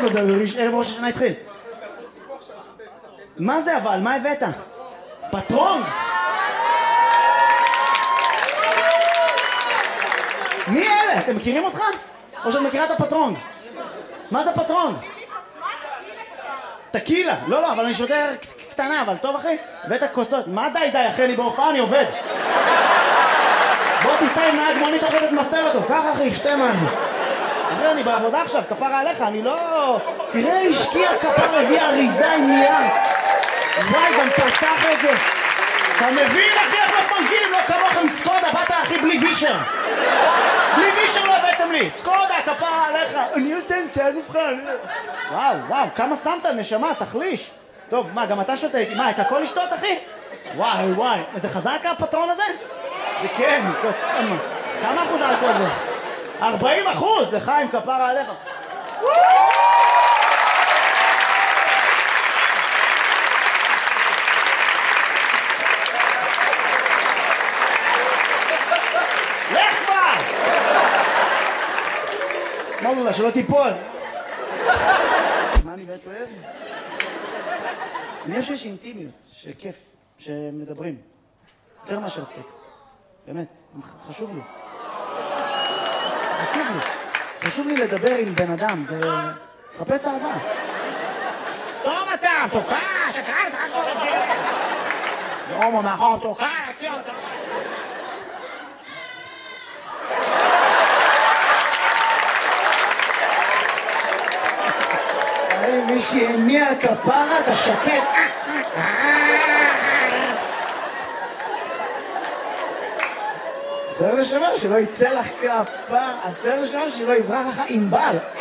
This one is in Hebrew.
טוב, אז ערב ראש השנה התחיל. מה זה אבל? מה הבאת? פטרון? מי אלה? אתם מכירים אותך? או שאת מכירה את הפטרון? מה זה פטרון? טקילה. לא, לא, אבל אני שותה קטנה, אבל טוב אחי? הבאת כוסות. מה די, אחי, אני בהופעה, אני עובד. בוא תיסע עם נהג מונית אוכלת את מסתר אותו. ככה אחי, שתה משהו. אחי, אני בעבודה עכשיו, כפרה עליך, אני לא... תראה, השקיע כפר, הביא אריזה עם נייר. וואי, גם פתח את זה. אתה מבין, אחי, איך לא פנקים? לא כמוכם סקודה, באת אחי בלי וישר. בלי וישר לא הבאתם לי. סקודה, כפרה עליך. אני עושה עם שעד מבחן. וואו, כמה שמת, נשמה, תחליש. טוב, מה, גם אתה שותה איתי? מה, את הכל לשתות, אחי? וואי, זה חזק הפטרון הזה? זה כן, קוסמה. כמה אחוז אלכוהול זה? 40%! לחיים, כפרה עליך. לך כבר! שמאלו לה, שלא תיפול. מה אני באמת אוהב? אני חושב שיש אינטימיות, שכיף, שמדברים. יותר מאשר סקס. באמת, חשוב לי. חשוב לי לדבר עם בן אדם, זה... חפש אהבה. סתום אתה, תוקע, שקראת, רק כל זה. זה הומו מאחור, תוקע, תציע אותה. מי שהניע כפרה, אתה שקט. בסדר לשמה שלא יצא לך כפה, בסדר לשמה שלא יברח לך עם בל.